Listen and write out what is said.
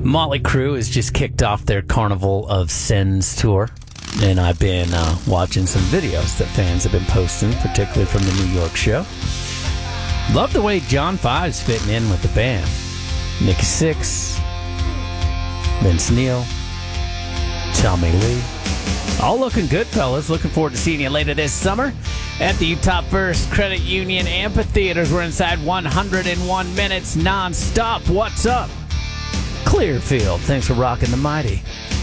Motley Crue has just kicked off their Carnival of Sins tour, and I've been watching some videos that fans have been posting, particularly from the New York show. Love the way John Five's fitting in with the band. Nikki Sixx, Vince Neil, Tommy Lee. All looking good, fellas. Looking forward to seeing you later this summer at the Utah First Credit Union Amphitheaters. We're inside 101 minutes non-stop. What's up? Clearfield. Thanks for rocking the mighty.